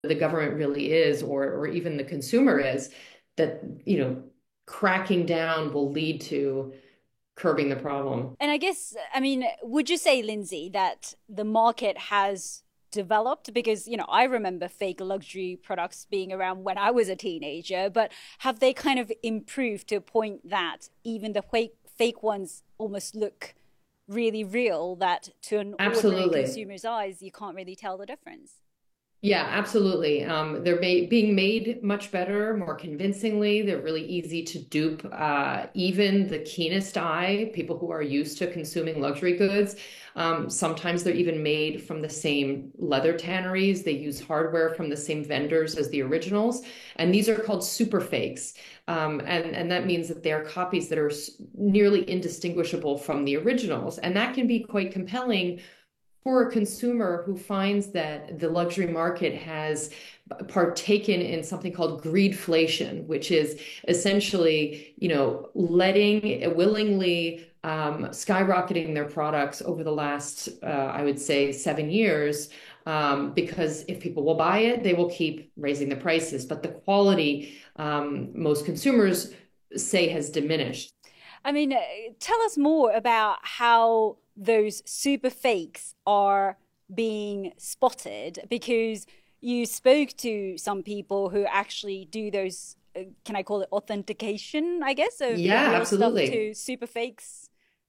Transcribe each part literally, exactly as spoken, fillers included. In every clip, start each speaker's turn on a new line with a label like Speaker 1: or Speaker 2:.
Speaker 1: the government really is, or or even the consumer is, that, you know, cracking down will lead to curbing the problem.
Speaker 2: And I guess, I mean, would you say, Lindsay, that the market has developed? Because, you know, I remember fake luxury products being around when I was a teenager, but have they kind of improved to a point that even the fake fake ones almost look really real, that to an ordinary
Speaker 1: Absolutely.
Speaker 2: consumer's eyes, you can't really tell the difference?
Speaker 1: Yeah, absolutely. Um, they're ma being made much better, more convincingly. They're really easy to dupe. Uh, even the keenest eye, people who are used to consuming luxury goods, um, sometimes they're even made from the same leather tanneries. They use hardware from the same vendors as the originals, and these are called super fakes. Um, and and that means that they are copies that are nearly indistinguishable from the originals, and that can be quite compelling for a consumer who finds that the luxury market has partaken in something called greedflation, which is essentially, you know, letting willingly um, skyrocketing their products over the last, uh, I would say, seven years. Um, because if people will buy it, they will keep raising the prices. But the quality, um, most consumers say, has diminished.
Speaker 2: I mean, uh, tell us more about how those super fakes are being spotted, because you spoke to some people who actually do those, uh, can I call it authentication, I guess, of the
Speaker 1: Yeah,
Speaker 2: real stuff
Speaker 1: absolutely.
Speaker 2: to super fakes?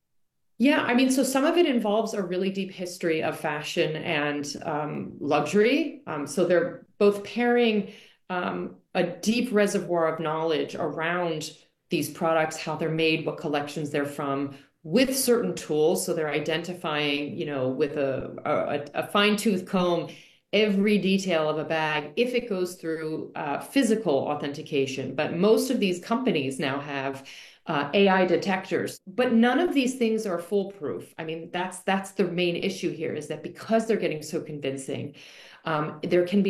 Speaker 1: Yeah, I mean, so some of it involves a really deep history of fashion and um, luxury. Um, so they're both pairing um, a deep reservoir of knowledge around these products, how they're made, what collections they're from, with certain tools. So they're identifying, you know, with a, a, a fine-tooth comb, every detail of a bag if it goes through uh, physical authentication. But most of these companies now have uh, A I detectors, but none of these things are foolproof. I mean, that's that's the main issue here, is that because they're getting so convincing, um, there can be